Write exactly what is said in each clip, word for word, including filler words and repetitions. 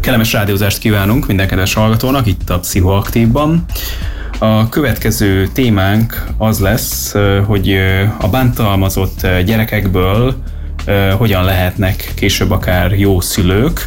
Kellemes rádiózást kívánunk minden kedves hallgatónak itt a Pszichoaktívban. A következő témánk az lesz, hogy a bántalmazott gyerekekből hogyan lehetnek később akár jó szülők,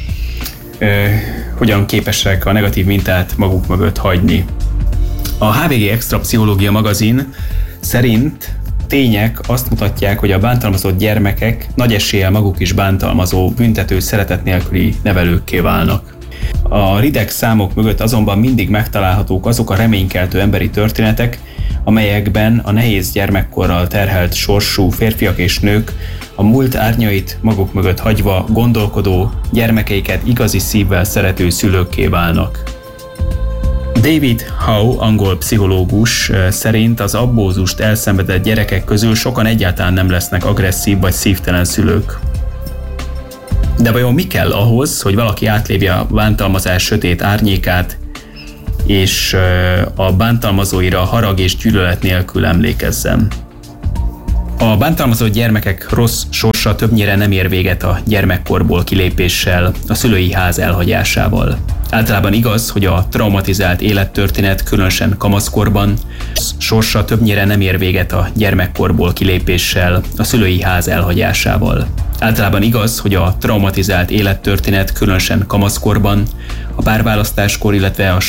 hogyan képesek a negatív mintát maguk mögött hagyni. A há vé gé Extra Pszichológia magazin szerint tények azt mutatják, hogy a bántalmazott gyermekek nagy eséllyel maguk is bántalmazó, büntető, szeretet nélküli nevelőkké válnak. A rideg számok mögött azonban mindig megtalálhatók azok a reménykeltő emberi történetek, amelyekben a nehéz gyermekkorral terhelt sorsú férfiak és nők a múlt árnyait maguk mögött hagyva gondolkodó, gyermekeiket igazi szívvel szerető szülőkké válnak. David Howe, angol pszichológus szerint az abbózust elszenvedett gyerekek közül sokan egyáltalán nem lesznek agresszív vagy szívtelen szülők. De vajon mi kell ahhoz, hogy valaki átlépje a bántalmazás sötét árnyékát, és a bántalmazóira harag és gyűlölet nélkül emlékezzen? A bántalmazott gyermekek rossz sorsa többnyire nem ér véget a gyermekkorból kilépéssel, a szülői ház elhagyásával. Általában igaz, hogy a traumatizált élettörténet, különösen kamaszkorban, sorsa többnyire nem ér véget a gyermekkorból kilépéssel, a szülői ház elhagyásával. Általában igaz, hogy a traumatizált élettörténet, különösen kamaszkorban, a párválasztáskor, illetve a